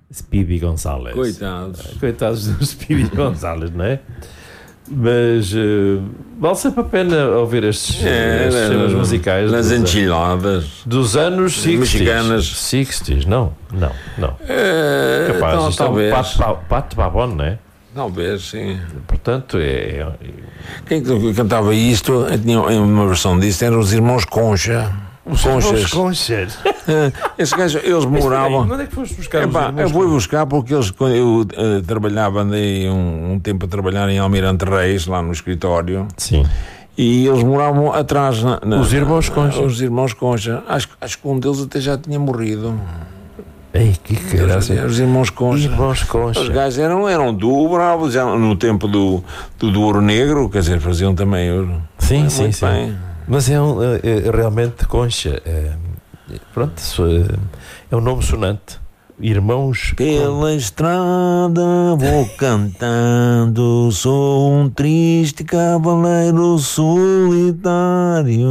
Speedy González. Coitados do Speedy González, não é? Mas vale sempre a pena ouvir estes temas musicais nas enchiladas dos anos 60s. Mexicanas. 60s, não. Capaz, isto talvez. É um Pato Babon, não é? Talvez, sim. Portanto, Quem cantava isto, tinha uma versão disto, eram os irmãos Concha. Conchas. Esses gajos, eles moravam. Onde é que foste buscar os irmãos? Eu fui buscar porque eles, quando eu trabalhava, andei um tempo a trabalhar em Almirante Reis, lá no escritório. Sim. E eles moravam atrás. Os irmãos Concha. Os irmãos Concha. Acho que um deles até já tinha morrido. Ei, que graça. Os irmãos Concha. Os gajos eram bravos no tempo do Ouro Negro, quer dizer, faziam também ouro. Sim. Bem. Mas realmente Concha. Pronto, é um nome sonante. Irmãos. Pela estrada vou cantando, sou um triste cavaleiro solitário,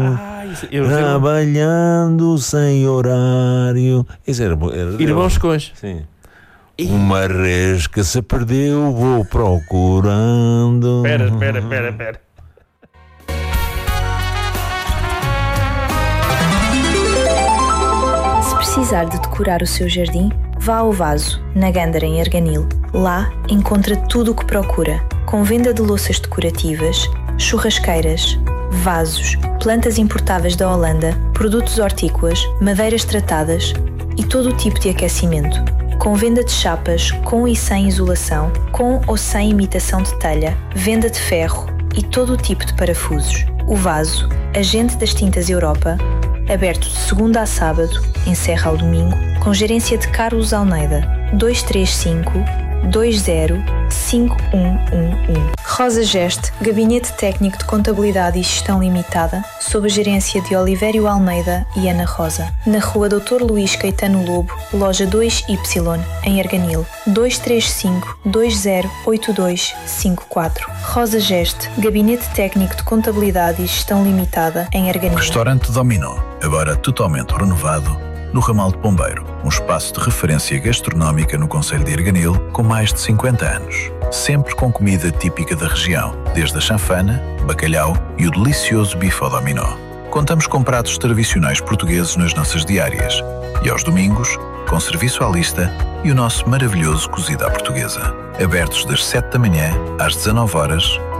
trabalhando sem horário. Isso era Irmãos Concha. Sim. Uma res que se perdeu, vou procurando. Espera. Se precisar de decorar o seu jardim, vá ao Vaso, na Gândara, em Arganil. Lá encontra tudo o que procura, com venda de louças decorativas, churrasqueiras, vasos, plantas importáveis da Holanda, produtos hortícolas, madeiras tratadas e todo o tipo de aquecimento. Com venda de chapas, com e sem isolação, com ou sem imitação de telha, venda de ferro e todo o tipo de parafusos. O Vaso, agente das Tintas Europa, aberto de segunda a sábado, encerra ao domingo, com gerência de Carlos Almeida, 235-20-5111. Rosa Geste, Gabinete Técnico de Contabilidade e Gestão Limitada, sob a gerência de Olivério Almeida e Ana Rosa. Na Rua Dr. Luís Caetano Lobo, Loja 2Y, em Arganil, 235-208254. Rosa Geste, Gabinete Técnico de Contabilidade e Gestão Limitada, em Arganil. Restaurante Dominó, agora totalmente renovado, no Ramal de Pombeiro, um espaço de referência gastronómica no concelho de Arganil com mais de 50 anos. Sempre com comida típica da região, desde a chanfana, bacalhau e o delicioso bife ao dominó. Contamos com pratos tradicionais portugueses nas nossas diárias e aos domingos, com serviço à lista e o nosso maravilhoso cozido à portuguesa. Abertos das 7 da manhã às 19 horas